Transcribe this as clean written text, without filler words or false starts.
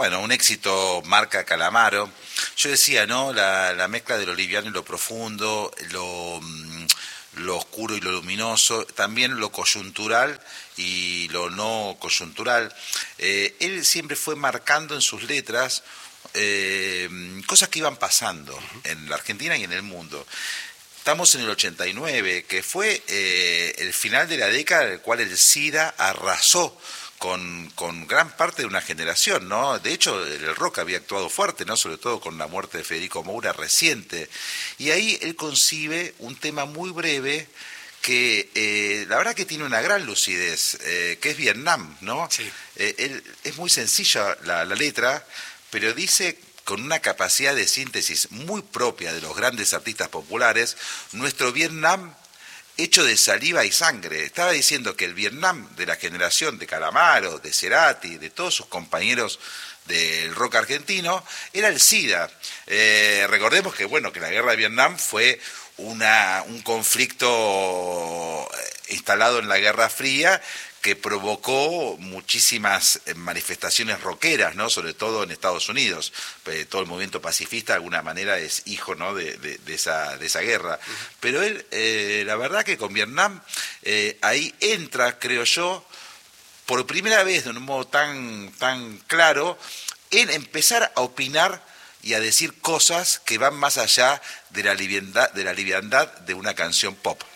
bueno, un éxito marca Calamaro. Yo decía, ¿no? La mezcla de lo liviano y lo profundo, lo oscuro y lo luminoso, también lo coyuntural y lo no coyuntural. Él siempre fue marcando en sus letras cosas que iban pasando en la Argentina y en el mundo. Estamos en el 89, que fue el final de la década en el cual el SIDA arrasó con gran parte de una generación, ¿no? De hecho, el rock había actuado fuerte, ¿no? Sobre todo con la muerte de Federico Moura reciente. Y ahí él concibe un tema muy breve que la verdad que tiene una gran lucidez, que es Vietnam, ¿no? Sí. Es muy sencilla la letra, pero dice con una capacidad de síntesis muy propia de los grandes artistas populares, nuestro Vietnam hecho de saliva y sangre. Estaba diciendo que el Vietnam de la generación de Calamaro, de Cerati, de todos sus compañeros del rock argentino, era el SIDA. Recordemos que, bueno, que la guerra de Vietnam fue un conflicto instalado en la Guerra Fría que provocó muchísimas manifestaciones rockeras, ¿no? Sobre todo en Estados Unidos. Todo el movimiento pacifista de alguna manera es hijo, ¿no? de esa guerra. Pero él, la verdad que con Vietnam, ahí entra, creo yo, por primera vez de un modo tan claro, en empezar a opinar y a decir cosas que van más allá de la liviandad de una canción pop.